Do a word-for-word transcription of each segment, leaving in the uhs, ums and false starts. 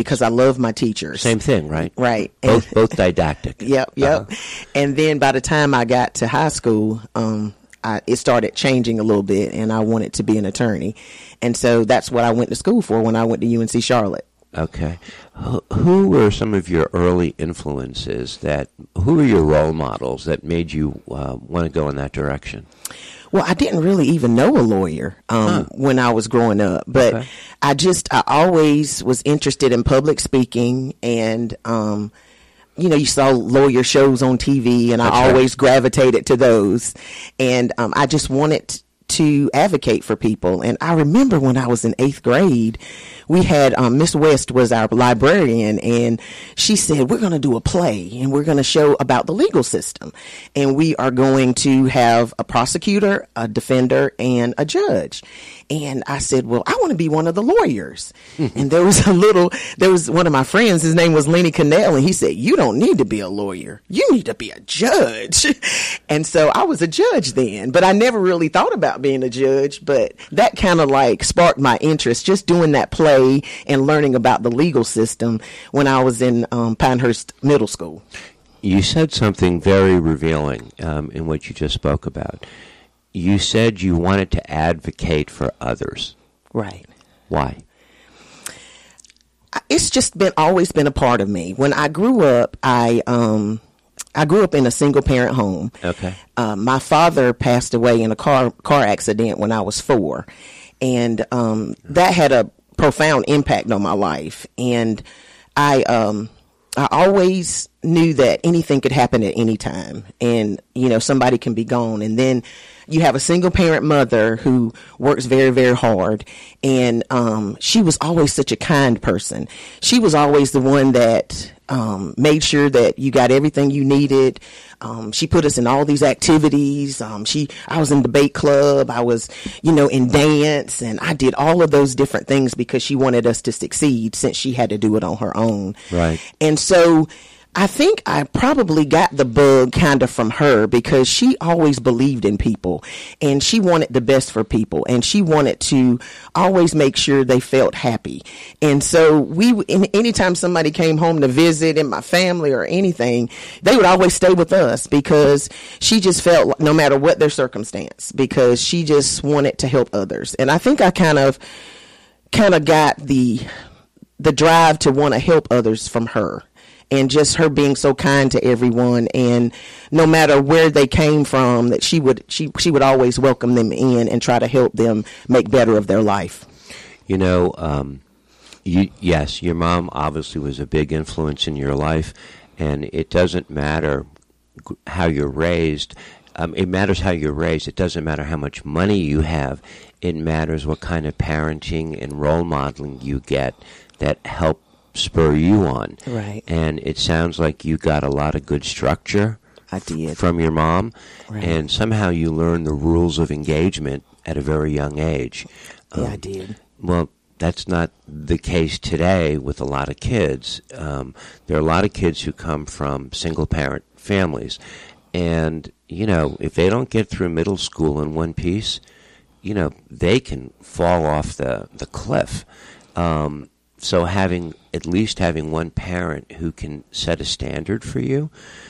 because I love my teachers. Same thing, right? Right. Both both didactic. Yep, yep. Uh-huh. And then by the time I got to high school, um, I, it started changing a little bit, and I wanted to be an attorney. And so that's what I went to school for when I went to U N C Charlotte. Okay. Who, who were some of your early influences that, who were your role models that made you uh, want to go in that direction? Well, I didn't really even know a lawyer um, huh. when I was growing up, but okay. I just, I always was interested in public speaking, and, um, you know, you saw lawyer shows on T V, and That's I always right. gravitated to those, and um, I just wanted to advocate for people. And I remember when I was in eighth grade, we had um, Miss West was our librarian, and she said, we're going to do a play, and we're going to show about the legal system. And we are going to have a prosecutor, a defender, and a judge. And I said, well, I want to be one of the lawyers. And there was a little, there was one of my friends, his name was Lenny Cannell, and he said, you don't need to be a lawyer. You need to be a judge. And so I was a judge then, but I never really thought about being a judge. But that kind of like sparked my interest, just doing that play and learning about the legal system when I was in um, Pinehurst Middle School. You said something very revealing um, in what you just spoke about. You said you wanted to advocate for others. Right. Why? It's just been always been a part of me. When I grew up, I um I grew up in a single parent home. Okay. Uh, my father passed away in a car car accident when I was four, and um, that had a profound impact on my life. And I um I always knew that anything could happen at any time, and you know somebody can be gone, and then you have a single parent mother who works very, very hard, and um, she was always such a kind person. She was always the one that um, made sure that you got everything you needed. Um, she put us in all these activities. Um, she, I was in debate club. I was, you know, in dance, and I did all of those different things because she wanted us to succeed since she had to do it on her own. Right. And so I think I probably got the bug kind of from her because she always believed in people, and she wanted the best for people, and she wanted to always make sure they felt happy. And so we, anytime somebody came home to visit in my family or anything, they would always stay with us because she just felt like, no matter what their circumstance, because she just wanted to help others. And I think I kind of, kind of got the, the drive to want to help others from her. And just her being so kind to everyone, and no matter where they came from, that she would she she would always welcome them in and try to help them make better of their life. You know, um, you, yes, your mom obviously was a big influence in your life, and it doesn't matter how you're raised. Um, it matters how you're raised. It doesn't matter how much money you have. It matters what kind of parenting and role modeling you get that help spur you on. Right. And it sounds like you got a lot of good structure I did. from your mom. Right. And somehow you learned the rules of engagement at a very young age. Yeah, um, I did. Well, that's not the case today with a lot of kids. Um, there are a lot of kids who come from single-parent families. And, you know, if they don't get through middle school in one piece, you know, they can fall off the, the cliff. Um So having, at least having one parent who can set a standard for you,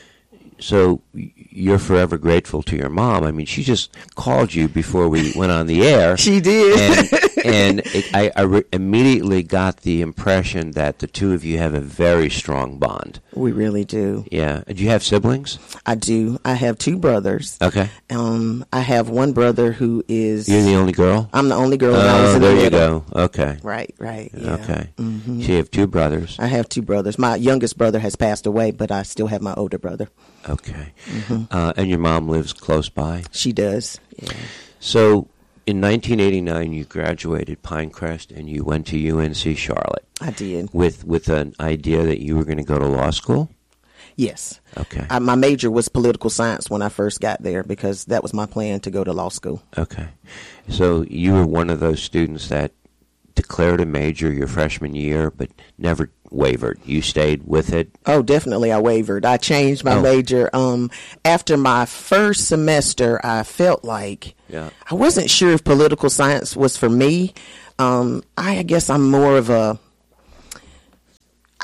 so you're forever grateful to your mom. I mean, she just called you before we went on the air. She did. And, and it, I, I re- immediately got the impression that the two of you have a very strong bond. We really do. Yeah. Do you have siblings? I do. I have two brothers. Okay. Um, I have one brother who is... You're the only girl? I'm the only girl. Oh, and I was in there the you middle. go. Okay. Right, right. Yeah. Okay. Mm-hmm. So you have two brothers. I have two brothers. My youngest brother has passed away, but I still have my older brother. Okay. Mm-hmm. Uh, and your mom lives close by? She does. Yeah. So in nineteen eighty-nine, you graduated Pinecrest and you went to U N C Charlotte. I did. With with an idea that you were going to go to law school? Yes. Okay. I, my major was political science when I first got there because that was my plan to go to law school. Okay. So you were one of those students that declared a major your freshman year but never wavered. You stayed with it? Oh, definitely I wavered. I changed my oh. major. Um, after my first semester, I felt like yeah. I wasn't sure if political science was for me. Um, I guess I'm more of a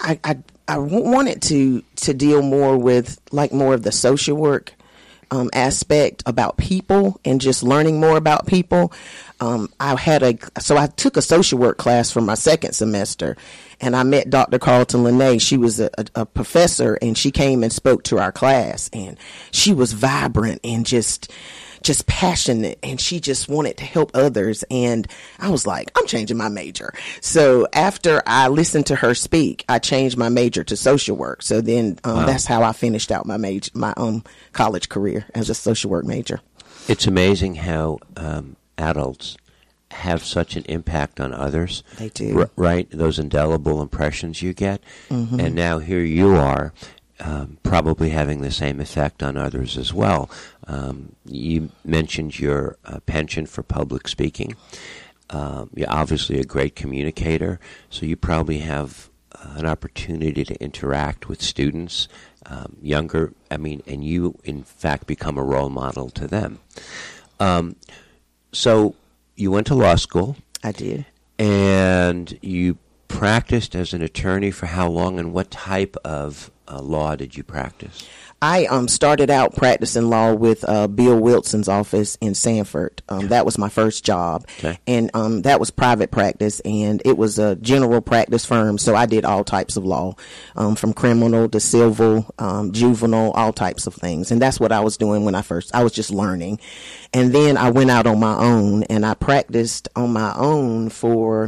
I, I, I wanted to, to deal more with like more of the social work um, aspect about people and just learning more about people. Um, I had a, so I took a social work class for my second semester, and I met Doctor Carlton Lene. She was a, a, a professor, and she came and spoke to our class, and she was vibrant and just, just passionate, and she just wanted to help others. And I was like, I'm changing my major. So after I listened to her speak, I changed my major to social work. So then um, wow. that's how I finished out my major, my um, college career as a social work major. It's amazing how um, adults have such an impact on others. They do. R- right? Those indelible impressions you get. Mm-hmm. And now here you are, um, probably having the same effect on others as well. Um, you mentioned your uh, penchant for public speaking. Um, you're obviously a great communicator, so you probably have uh, an opportunity to interact with students, um, younger, I mean, and you, in fact, become a role model to them. Um, so you went to law school. I did. And you practiced as an attorney for how long, and what type of uh, law did you practice? I um, started out practicing law with uh, Bill Wilson's office in Sanford. Um, that was my first job. Okay. And um, that was private practice, and it was a general practice firm, so I did all types of law, um, from criminal to civil, um, juvenile, all types of things. And that's what I was doing when I first, I was just learning. And then I went out on my own, and I practiced on my own for,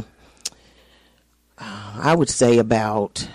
uh, I would say about...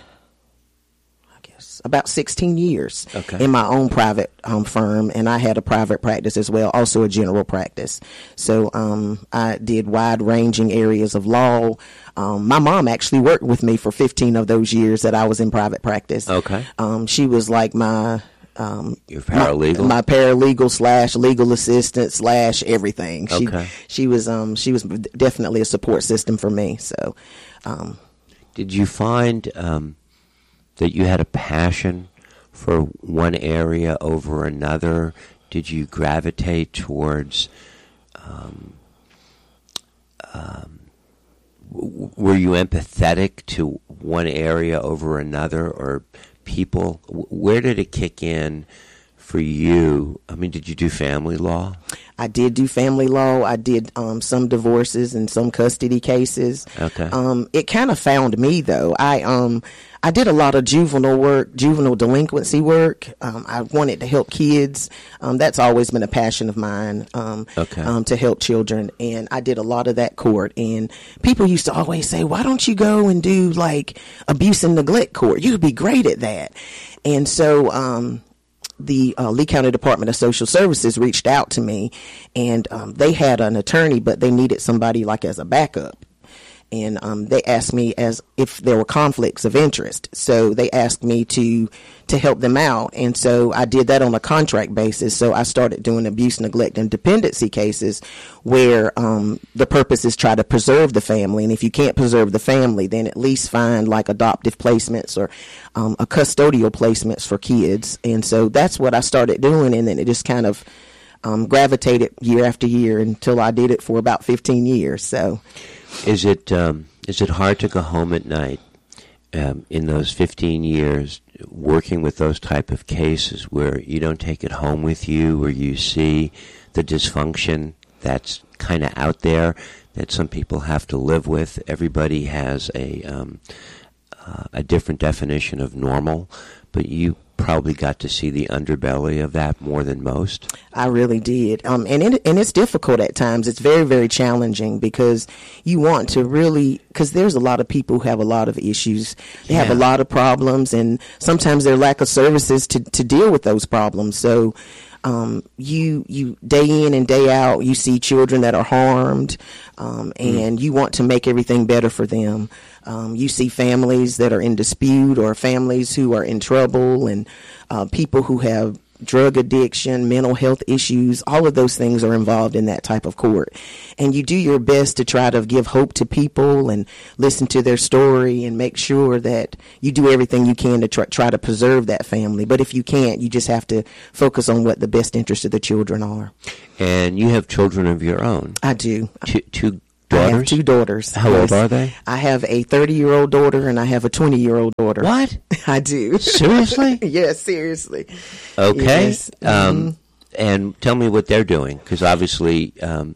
about sixteen years okay. in my own private um, firm, and I had a private practice as well, also a general practice. So um, I did wide-ranging areas of law. Um, my mom actually worked with me for fifteen of those years that I was in private practice. Okay. Um, she was like my... Um, Your paralegal? My, my paralegal slash legal assistant slash everything. She, okay. She was, um, she was definitely a support system for me. So, um, did you find... Um that you had a passion for one area over another? Did you gravitate towards, um, um, w- were you empathetic to one area over another, or people? W- where did it kick in for you? I mean, did you do family law? I did do family law. I did um, some divorces and some custody cases. Okay. Um, it kind of found me, though. I um, I did a lot of juvenile work, juvenile delinquency work. Um, I wanted to help kids. Um, that's always been a passion of mine, um, okay. um, to help children. And I did a lot of that court. And people used to always say, why don't you go and do, like, abuse and neglect court? You'd be great at that. And so... Um, the uh, Lee County Department of Social Services reached out to me, and um, they had an attorney, but they needed somebody like as a backup. And um, they asked me as if there were conflicts of interest. So they asked me to to help them out. And so I did that on a contract basis. So I started doing abuse, neglect, and dependency cases where um, the purpose is try to preserve the family. And if you can't preserve the family, then at least find like adoptive placements or um, a custodial placements for kids. And so that's what I started doing. And then it just kind of um, gravitated year after year until I did it for about fifteen years. So... Is it um, is it hard to go home at night um, in those fifteen years working with those type of cases where you don't take it home with you, where you see the dysfunction that's kind of out there that some people have to live with? Everybody has a um, uh, a different definition of normal, but you probably got to see the underbelly of that more than most. I really did. Um, and it, and it's difficult at times. It's very, very challenging because you want to really, because there's a lot of people who have a lot of issues. They yeah. have a lot of problems, and sometimes their lack of services to, to deal with those problems. So um, you, you day in and day out, you see children that are harmed, um, and mm. you want to make everything better for them. Um, you see families that are in dispute or families who are in trouble, and uh, people who have drug addiction, mental health issues. All of those things are involved in that type of court. And you do your best to try to give hope to people and listen to their story and make sure that you do everything you can to try, try to preserve that family. But if you can't, you just have to focus on what the best interests of the children are. And you have children of your own. I do. Two, two daughters? I have two daughters. How yes. old are they? I have a thirty-year-old daughter and I have a twenty-year-old daughter. What? I do. Seriously? Yes, seriously. Okay. Yes. Um, mm-hmm. And tell me what they're doing, because obviously um,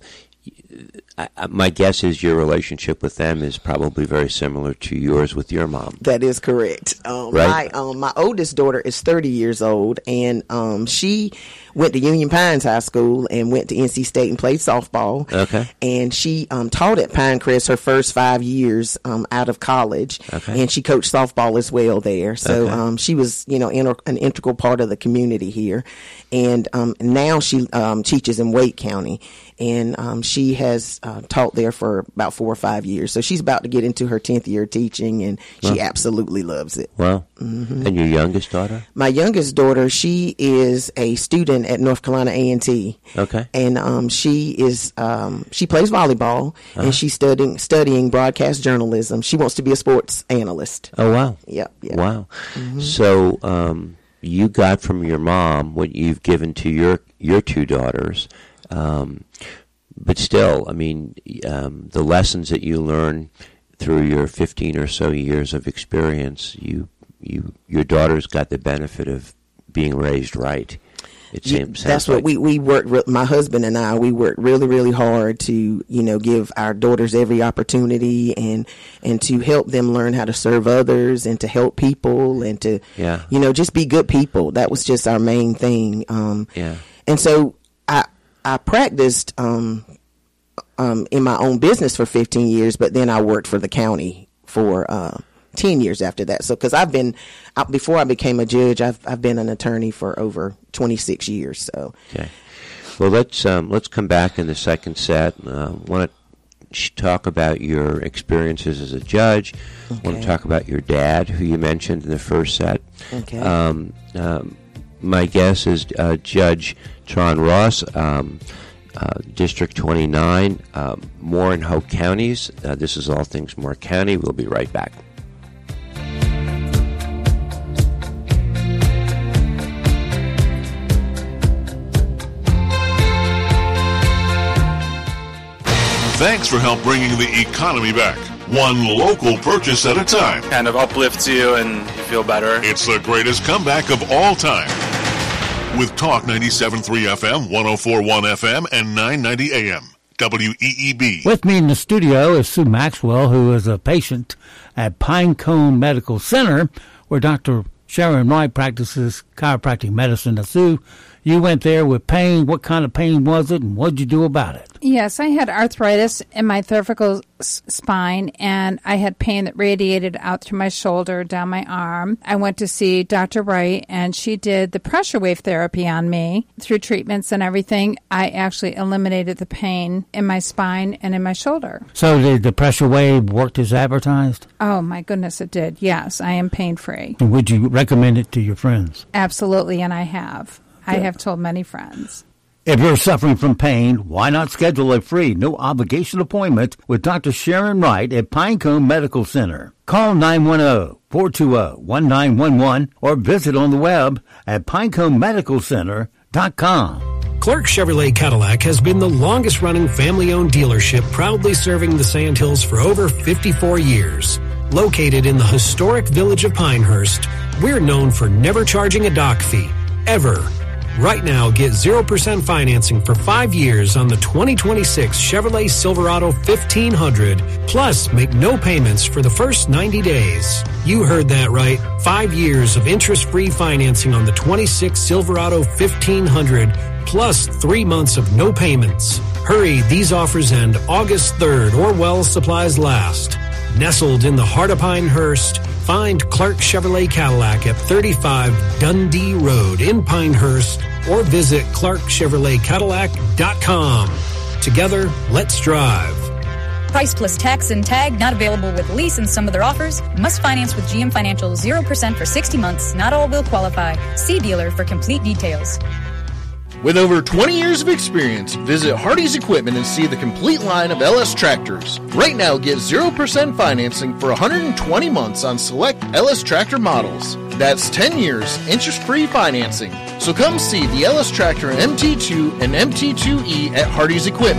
I, my guess is your relationship with them is probably very similar to yours with your mom. That is correct. Um, right? My, um, my oldest daughter is thirty years old, and um, she went to Union Pines High School and went to N C State and played softball. Okay. And she um, taught at Pinecrest her first five years um, out of college. Okay. And she coached softball as well there. So okay. um, she was, you know, inter- an integral part of the community here. And um, now she um, teaches in Wake County. And um, she has uh, taught there for about four or five years. So she's about to get into her tenth year teaching, and she well, absolutely loves it. Well, mm-hmm. And your youngest daughter? My youngest daughter, she is a student at North Carolina A and T. Okay. And um, she is um, she plays volleyball, uh-huh. and she's studying studying broadcast journalism. She wants to be a sports analyst. Oh, wow. Yep. yep. Wow. Mm-hmm. So um, you got from your mom what you've given to your, your two daughters. Um, but still, I mean, um, the lessons that you learn through your fifteen or so years of experience, you, you, your daughters got the benefit of being raised right. It seems. Yeah, that's what like. we we worked. Re- my husband and I, we worked really, really hard to, you know, give our daughters every opportunity and and to help them learn how to serve others and to help people and to, yeah. you know, just be good people. That was just our main thing. Um, yeah. And so I I practiced um, um, in my own business for fifteen years, but then I worked for the county for uh, ten years after that. So, because I've been, before I became a judge, I've I've been an attorney for over twenty-six years. So, okay. Well, let's um, let's come back in the second set. I uh, want to talk about your experiences as a judge. Okay. I want to talk about your dad, who you mentioned in the first set. Okay. Um, um, my guess is uh, Judge Tron Ross, um, uh, District twenty-nine, uh, Moore and Hope counties. Uh, this is All Things Moore County. We'll be right back. Thanks for help bringing the economy back. One local purchase at a time. Kind of uplifts you and you feel better. It's the greatest comeback of all time. With Talk ninety-seven point three F M, one oh four point one F M, and nine ninety A M. W E E B. With me in the studio is Sue Maxwell, who is a patient at Pinecone Medical Center, where Doctor Sharon Wright practices chiropractic medicine. Now, Sue, you went there with pain. What kind of pain was it, and what did you do about it? Yes, I had arthritis in my cervical s- spine, and I had pain that radiated out through my shoulder, down my arm. I went to see Doctor Wright, and she did the pressure wave therapy on me. Through treatments and everything, I actually eliminated the pain in my spine and in my shoulder. So did the pressure wave work as advertised? Oh, my goodness, it did. Yes, I am pain-free. And would you recommend it to your friends? Absolutely, and I have. Good. I have told many friends. If you're suffering from pain, why not schedule a free, no-obligation appointment with Doctor Sharon Wright at Pinecone Medical Center? Call nine one zero, four two zero, one nine one one or visit on the web at pinecone medical center dot com. Clark Chevrolet Cadillac has been the longest-running family-owned dealership, proudly serving the Sandhills for over fifty-four years. Located in the historic village of Pinehurst, we're known for never charging a dock fee, ever. Right now, get zero percent financing for five years on the twenty twenty-six Chevrolet Silverado fifteen hundred, plus make no payments for the first ninety days. You heard that right. Five years of interest-free financing on the twenty-six Silverado fifteen hundred, plus three months of no payments. Hurry, these offers end August third or while supplies last. Nestled in the heart of Pinehurst, find Clark Chevrolet Cadillac at thirty-five Dundee Road in Pinehurst or visit clark chevrolet cadillac dot com. Together, let's drive. Price plus tax and tag not available with lease and some other offers. Must finance with G M Financial zero percent for sixty months. Not all will qualify. See dealer for complete details. With over twenty years of experience, visit Hardy's Equipment and see the complete line of L S tractors. Right now, get zero percent financing for one hundred twenty months on select L S tractor models. That's ten years, interest-free financing. So come see the L S Tractor M T two and M T two E at Hardy's Equipment.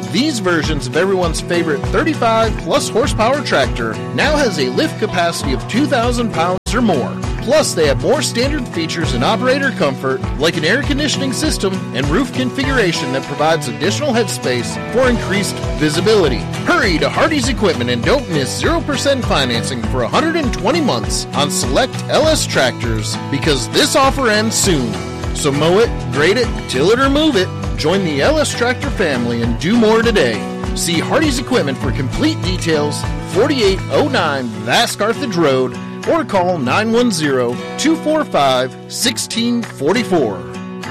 these versions of everyone's favorite thirty-five plus horsepower tractor now has a lift capacity of two thousand pounds or more. Plus, they have more standard features and operator comfort, like an air conditioning system and roof configuration that provides additional headspace for increased visibility. Hurry to Hardy's Equipment and don't miss zero percent financing for one hundred twenty months on select L S tractors, because this offer ends soon. So mow it, grade it, till it or move it. Join the L S Tractor family and do more today. See Hardy's Equipment for complete details, forty-eight oh nine Vass Carthage Road, or call nine one zero, two four five, one six four four.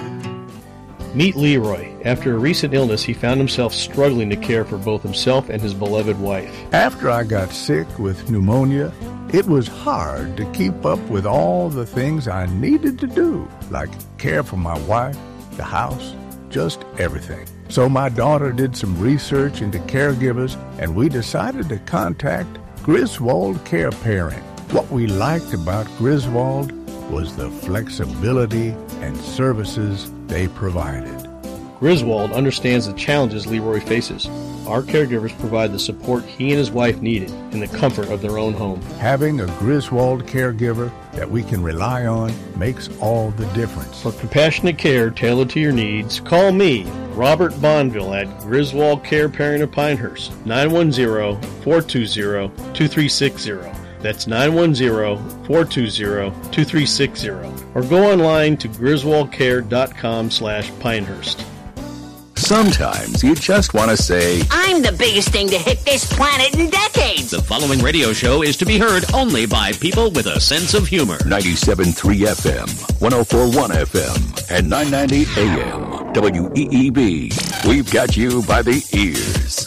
Meet Leroy. After a recent illness, he found himself struggling to care for both himself and his beloved wife. After I got sick with pneumonia, it was hard to keep up with all the things I needed to do, like care for my wife, the house, just everything. So my daughter did some research into caregivers, and we decided to contact Griswold Care Parent. What we liked about Griswold was the flexibility and services they provided. Griswold understands the challenges Leroy faces. Our caregivers provide the support he and his wife needed in the comfort of their own home. Having a Griswold caregiver that we can rely on makes all the difference. For compassionate care tailored to your needs, call me, Robert Bonville, at Griswold Care Parent of Pinehurst, nine one zero, four two zero, two three six zero. That's nine one zero, four two zero, two three six zero. Or go online to griswoldcare.com slash Pinehurst. Sometimes you just want to say, I'm the biggest thing to hit this planet in decades. The following radio show is to be heard only by people with a sense of humor. ninety-seven point three F M, one oh four point one F M, and nine ninety A M. W E E B. We've got you by the ears.